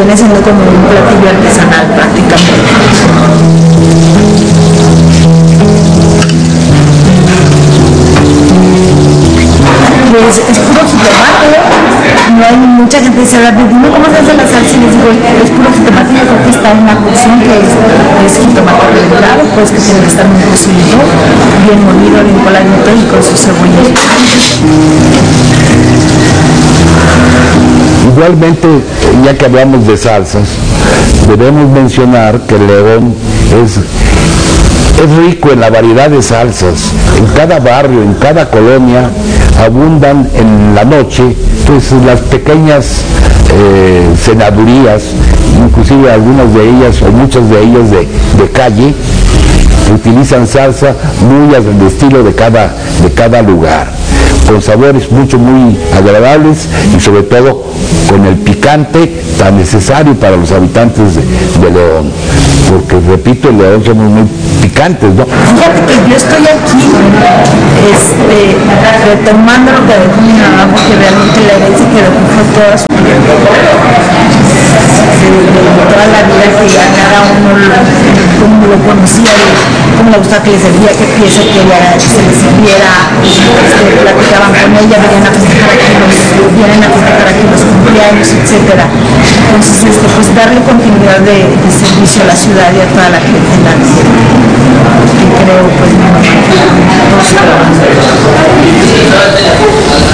viene siendo como un platillo artesanal prácticamente. Pues es puro jitomate, no hay mucha gente que dice, dime cómo se hace la salsa, y les digo, es puro jitomate. Yo creo que está en la cocción, que es jitomate rallado, pues que tiene que estar muy cocidito, bien molido, bien coladito y con su cebolla. Igualmente, ya que hablamos de salsas, debemos mencionar que León es rico en la variedad de salsas. En cada barrio, en cada colonia, abundan en la noche pues las pequeñas cenadurías, inclusive algunas de ellas o muchas de ellas de calle, utilizan salsa muy al estilo de cada lugar, con sabores muy agradables y sobre todo con el picante tan necesario para los habitantes de León, porque repito, en León somos muy picantes, ¿no? Fíjate que yo estoy aquí retomando lo que dejó mi mamá, porque realmente la herencia que dejó fue toda su vida, de toda la vida, que ya cada uno como lo conocía, cómo le gustaba que le servía, qué pieza quería que se le sirviera, platicaban con ella, vienen a festejar aquí los cumpleaños, etcétera. Entonces, pues darle continuidad de servicio a la ciudad y a toda la clientela que creo, pues, mi mamá.